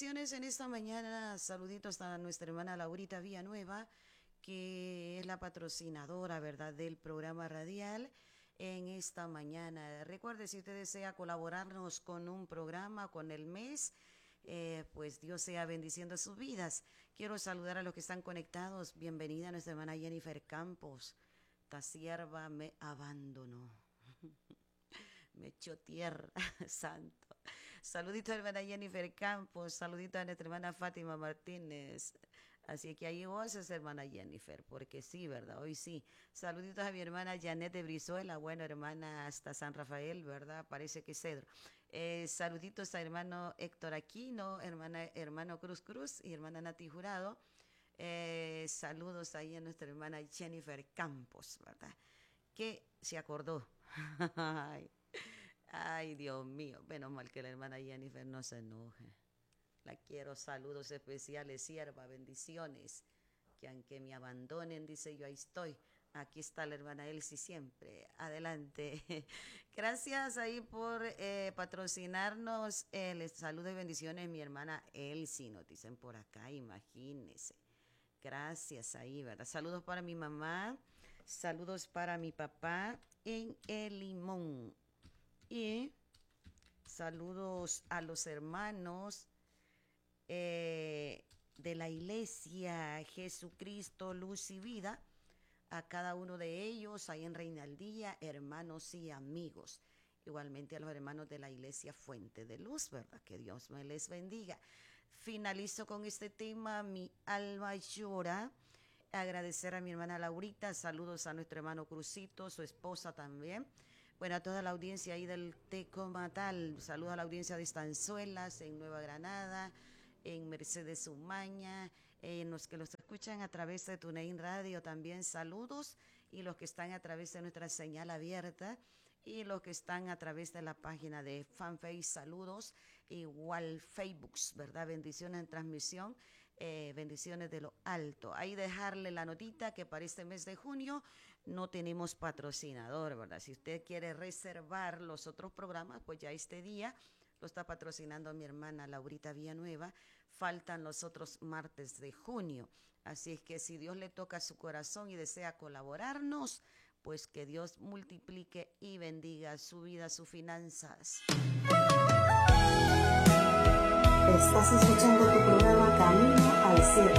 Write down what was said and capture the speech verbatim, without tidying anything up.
bendiciones en esta mañana. Saluditos a nuestra hermana Laurita Villanueva, que es la patrocinadora, ¿verdad?, del programa radial en esta mañana. Recuerde, si usted desea colaborarnos con un programa, con el mes, eh, pues Dios sea bendiciendo sus vidas. Quiero saludar a los que están conectados. Bienvenida a nuestra hermana Jennifer Campos. Ta sierva me abandonó. Me echó tierra, santo. Saludito a la hermana Jennifer Campos, saludito a nuestra hermana Fátima Martínez. Así que ahí vos es hermana Jennifer, porque sí, ¿verdad? Hoy sí. Saluditos a mi hermana Janet de Brizuela, bueno, hermana hasta San Rafael, ¿verdad? Parece que Cedro. Eh, saluditos a hermano Héctor Aquino, hermana, hermano Cruz Cruz y hermana Nati Jurado. Eh, saludos ahí a nuestra hermana Jennifer Campos, ¿verdad? Que se acordó. Ay, ay, Dios mío. Menos mal que la hermana Jennifer no se enoje. La quiero, saludos especiales, sierva, bendiciones. Que aunque me abandonen, dice yo, ahí estoy. Aquí está la hermana Elsie siempre. Adelante. Gracias ahí por eh, patrocinarnos. Eh, les saludo y bendiciones mi hermana Elsie, nos dicen por acá, imagínense. Gracias ahí, ¿verdad? Saludos para mi mamá, saludos para mi papá en El Limón. Y saludos a los hermanos eh, de la iglesia Jesucristo, Luz y Vida, a cada uno de ellos, ahí en Reinaldía, hermanos y amigos. Igualmente a los hermanos de la iglesia Fuente de Luz, ¿verdad? Que Dios me les bendiga. Finalizo con este tema, Mi alma llora. Agradecer a mi hermana Laurita, saludos a nuestro hermano Crucito, su esposa también. Bueno, a toda la audiencia ahí del Tecomatal, saludos a la audiencia de Estanzuelas, en Nueva Granada, en Mercedes Umaña, en los que los escuchan a través de TuneIn Radio también saludos, y los que están a través de nuestra señal abierta, y los que están a través de la página de Fanpage, saludos, igual Facebook, ¿verdad? Bendiciones en transmisión, eh, bendiciones de lo alto. Ahí dejarle la notita que para este mes de junio no tenemos patrocinador, ¿verdad? Si usted quiere reservar los otros programas, pues ya este día lo está patrocinando mi hermana Laurita Villanueva. Faltan los otros martes de junio. Así es que si Dios le toca su corazón y desea colaborarnos, pues que Dios multiplique y bendiga su vida, sus finanzas. Estás escuchando tu programa Camino al Cielo.